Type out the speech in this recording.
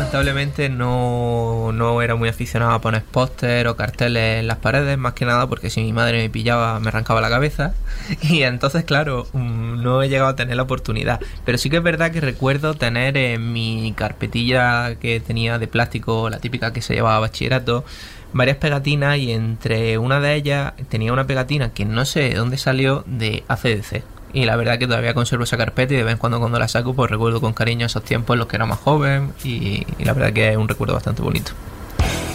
lamentablemente no era muy aficionado a poner póster o carteles en las paredes, más que nada porque si mi madre me pillaba me arrancaba la cabeza y entonces claro, no he llegado a tener la oportunidad, pero sí que es verdad que recuerdo tener en mi carpetilla que tenía de plástico, la típica que se llevaba a bachillerato, varias pegatinas y entre una de ellas tenía una pegatina que no sé de dónde salió de AC/DC. Y la verdad que todavía conservo esa carpeta y de vez en cuando la saco pues recuerdo con cariño esos tiempos en los que era más joven y la verdad que es un recuerdo bastante bonito.